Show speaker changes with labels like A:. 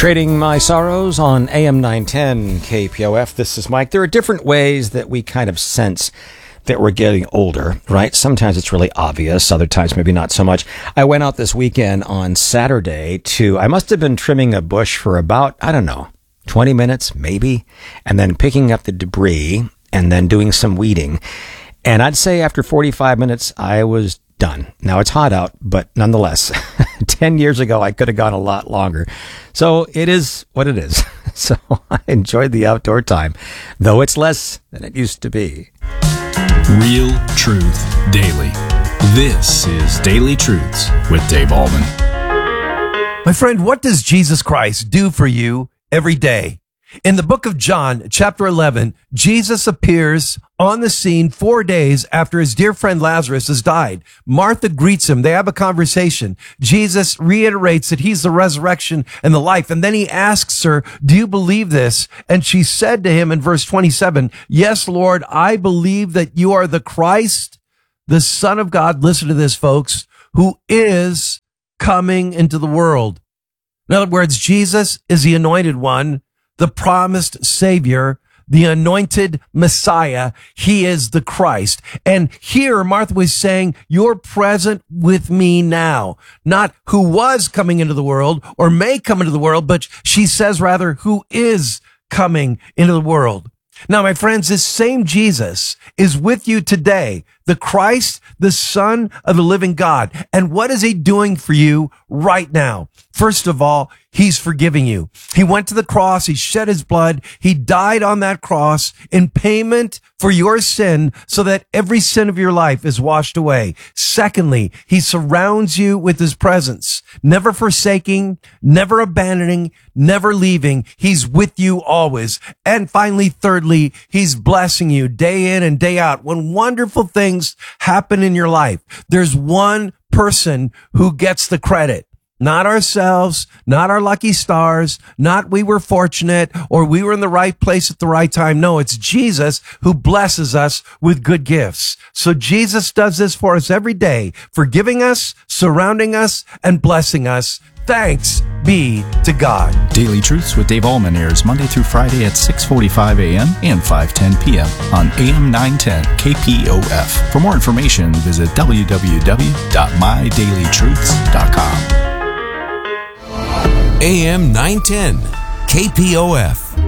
A: Trading My Sorrows on AM 910 KPOF. This is Mike. There are different ways that we kind of sense that we're getting older, right? Sometimes it's really obvious. Other times, maybe not so much. I went out this weekend on Saturday I must have been trimming a bush for about, 20 minutes, maybe, and then picking up the debris and then doing some weeding. And I'd say after 45 minutes, I was done. Now it's hot out, but nonetheless, 10 years ago, I could have gone a lot longer. So it is what it is. So I enjoyed the outdoor time, though it's less than it used to be.
B: Real Truth Daily. This is Daily Truths with Dave Allman.
C: My friend, what does Jesus Christ do for you every day? In the book of John, chapter 11, Jesus appears on the scene 4 days after his dear friend Lazarus has died. Martha greets him. They have a conversation. Jesus reiterates that he's the resurrection and the life. And then he asks her, do you believe this? And she said to him in verse 27, yes, Lord, I believe that you are the Christ, the Son of God. Listen to this, folks, who is coming into the world. In other words, Jesus is the anointed one, the promised Savior, the anointed Messiah. He is the Christ. And here Martha was saying, you're present with me now. Not who was coming into the world or may come into the world, but she says rather who is coming into the world. Now, my friends, this same Jesus is with you today, the Christ, the Son of the living God. And what is he doing for you right now? First of all, he's forgiving you. He went to the cross. He shed his blood. He died on that cross in payment for your sin so that every sin of your life is washed away. Secondly, he surrounds you with his presence, never forsaking, never abandoning, never leaving. He's with you always. And finally, thirdly, he's blessing you day in and day out. When wonderful things happen in your life, there's one person who gets the credit. Not ourselves, not our lucky stars, not we were fortunate or we were in the right place at the right time. No, it's Jesus who blesses us with good gifts. So Jesus does this for us every day, forgiving us, surrounding us, and blessing us. Thanks be to God.
B: Daily Truths with Dave Allman airs Monday through Friday at 6:45 a.m. and 5:10 p.m. on AM 910 KPOF. For more information, visit www.mydailytruths.com.
D: AM 910, KPOF.